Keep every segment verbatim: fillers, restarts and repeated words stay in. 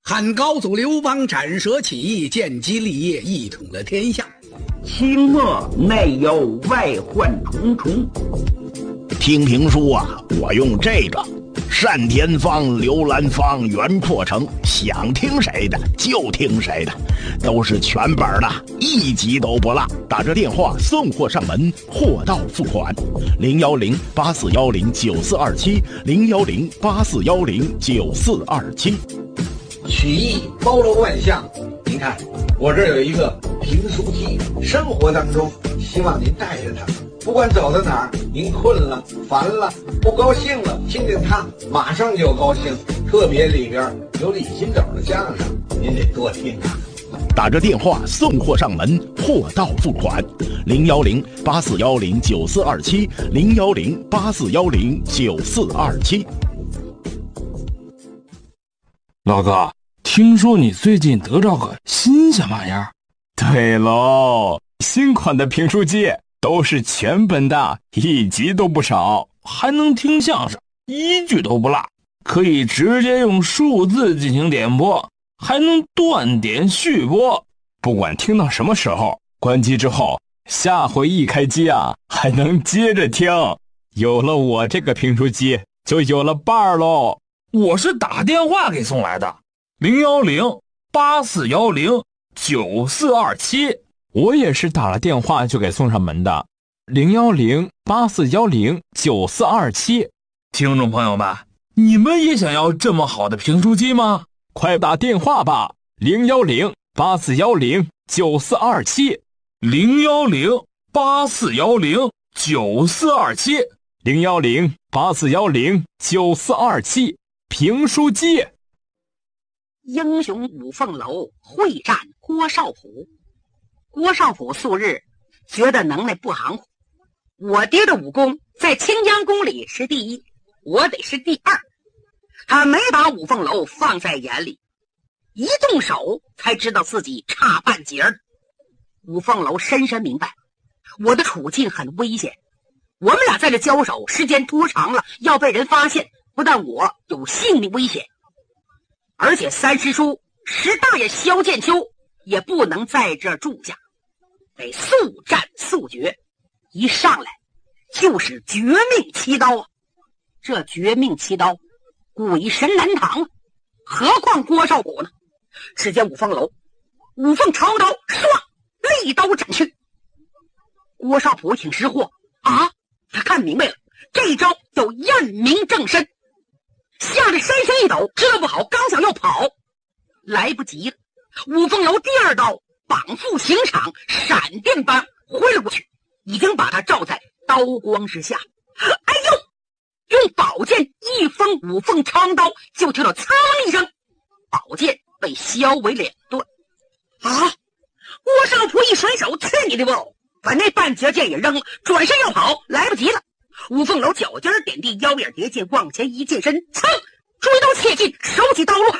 汉高祖刘邦斩蛇起义，建基立业，一统了天下。 清末内忧外患重重。 听评书啊，我用这个单田芳、刘兰芳、袁阔成，想听谁的就听谁的，都是全本的，一集都不落。打着电话送货上门，货到付款。零幺零八四幺零九四二七，零幺零八四幺零九四二七。 曲艺包罗万象，您看我这儿有一个评书机，生活当中希望您带着它，不管走到哪儿，您困了、烦了、不高兴了，听见它马上就高兴。特别里边有李金斗的相声，您得多听啊。 打着电话送货上门，货到付款。零幺零八四幺零九四二七，零幺零八四幺零九四二七。 老哥，听说你最近得着个新鲜玩意儿？ 对喽，新款的评书机都是全本的，一集都不少， 还能听相声，一句都不落，可以直接用数字进行点播，还能断点续播。 不管听到什么时候，关机之后，下回一开机啊，还能接着听。有了我这个评书机，就有了伴儿喽。 我是打电话给送来的，零幺零八四幺零九四二七。 我也是打了电话就给送上门的，零幺零八四幺零九四二七。 听众朋友们，你们也想要这么好的评书机吗？ 快打电话吧，零幺零八四幺零九四二七， 零幺零八四幺零九四二七， 零幺零八四幺零九四二七。评书机。 英雄五凤楼会战郭少普。郭少普素日觉得能耐不含糊，我爹的武功在清江宫里是第一，我得是第二。他没把五凤楼放在眼里，一动手才知道自己差半截儿。五凤楼深深明白我的处境很危险，我们俩在这交手时间拖长了，要被人发现，不但我有性命危险，而且三师叔石大爷萧剑秋也不能在这住下，得速战速决。一上来就是绝命七刀啊！这绝命七刀古以神难挡，何况郭少普呢？只见五凤楼五凤长刀唰利刀斩去。郭少普挺识货啊，他看明白了，这一招叫验明正身，吓得深深一抖，知道不好，刚想要跑，来不及了。五凤楼第二刀绑缚刑场，闪电般挥了过去，已经把他罩在刀光之下。哎呦！用宝剑一封五凤长刀，就听到噌一声，宝剑被削为两段。啊！郭少普一甩手，去你的吧！把那半截剑也扔了，转身要跑，来不及了。五凤楼脚尖点地，腰眼叠进，往前一近身，噌，追刀切进，手起刀落，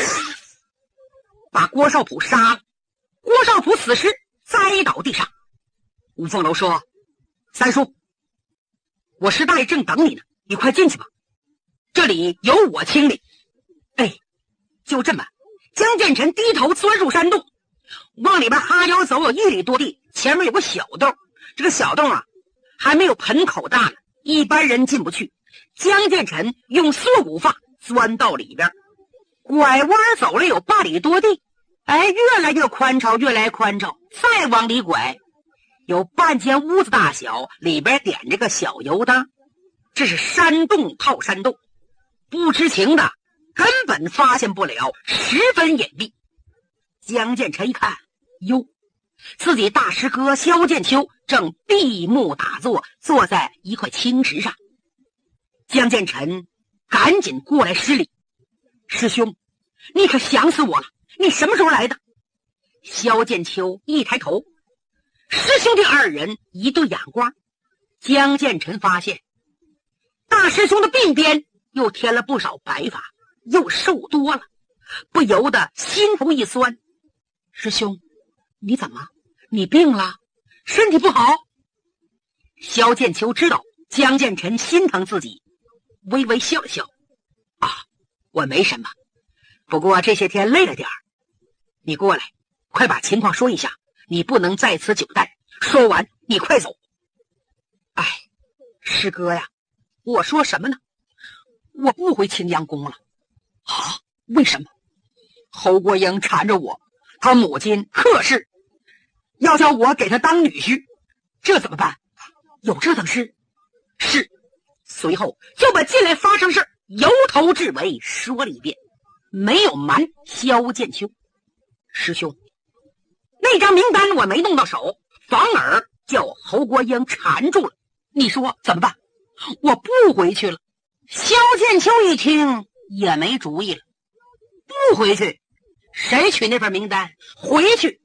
把郭少普杀了。郭少普此时栽倒地上。五凤楼说：“三叔，我石大爷正等你呢，你快进去吧，这里由我清理。”哎，就这么，江建成低头钻入山洞，往里边哈腰走有一里多地，前面有个小洞，这个小洞啊还没有盆口大呢，一般人进不去。江建成用缩骨法钻到里边，拐弯走了有八里多地，哎，越来越宽敞，越来越宽敞。再往里拐，有半间屋子大小，里边点着个小油灯。这是山洞套山洞，不知情的根本发现不了，十分隐蔽。江建成一看，哟，自己大师哥萧剑秋正闭目打坐，坐在一块青石上。江建成赶紧过来施礼：“师兄，你可想死我了，你什么时候来的？”萧剑秋一抬头，师兄弟二人一对眼光。江建成发现大师兄的鬓边又添了不少白发，又瘦多了，不由得心头一酸：“师兄，你怎么？你病了？身体不好？”萧剑秋知道江建成心疼自己，微微笑了笑：“啊，我没什么， 不过这些天累了点儿。你过来，快把情况说一下，你不能在此久待。说完，你快走。哎，师哥呀，我说什么呢？我不回清江宫了。啊？为什么？侯国英缠着我，他母亲克氏，要叫我给他当女婿，这怎么办？有这等事？是。随后就把近来发生事由头至尾说了一遍，没有瞒萧剑秋。师兄，那张名单我没弄到手，反而叫侯国英缠住了，你说怎么办？我不回去了。萧剑秋一听也没主意了，不回去，谁取那份名单？回去